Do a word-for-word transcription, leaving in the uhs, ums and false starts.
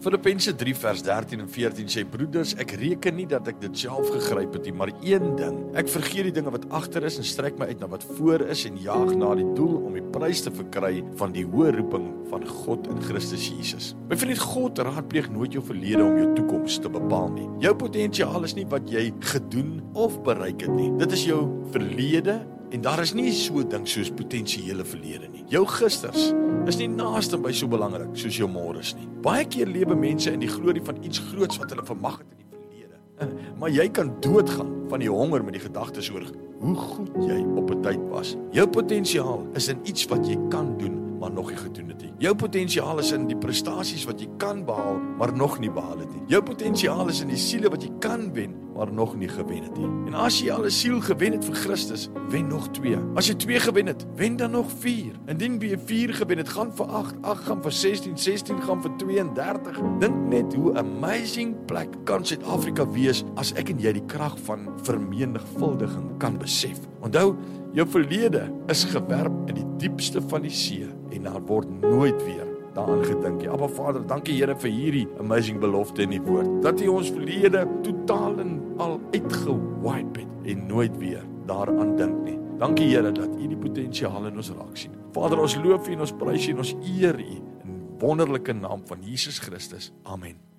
Filippense drie vers dertien en veertien sê, broeders, ek reken nie dat ek dit self gegryp het nie, maar een ding, ek vergeet die dinge wat agter is en strek my uit na wat voor is en jaag na die doel om die prys te verkry van die hoë roeping van God in Christus Jesus. My vriend, God raadpleeg nooit jou verlede om jou toekoms te bepaal nie. Jou potensiaal is nie wat jy gedoen of bereik het nie. Dit is jou verlede. En daar is nie so 'n ding soos potensiële verlede nie. Jou gisters is nie naaste by so belangrik soos jou môres nie. Baie keer lewe mense in die glorie van iets groots wat hulle vermag het in die verlede. Maar jy kan doodgaan van die honger met die gedagtes oor hoe goed jy op 'n tyd was. Jou potensiaal is in iets wat jy kan doen, maar nog nie gedoen het nie. Jou potensiaal is in die prestasies wat jy kan behaal, maar nog nie behaal het nie. Jou potensiaal is in die siele wat jy kan wen, maar nog nie gewen het nie. En as jy al 'n siel gewen het vir Christus, wen nog twee. As jy twee gewen het, wen dan nog vier. Indien jy vier gewen het, gaan vir agt, agt gaan vir sestien, sestien gaan vir twee en dertig. Dink net hoe amazing plek kan Suid-Afrika wees as ek en jy die krag van vermenigvuldiging kan besef. Onthou, jou verlede is gewerp in die diepste van die see en daar word nooit weer daaraan gedink nie. Abba Vader, dankie Here vir hierdie amazing belofte in die woord, dat U ons verlede totaal en al uitgewipe het en nooit weer daaraan dink nie. Dankie Here dat U die potensiaal in ons raak sien. Vader, ons loof U en ons prys U en ons eer U in wonderlike naam van Jesus Christus. Amen.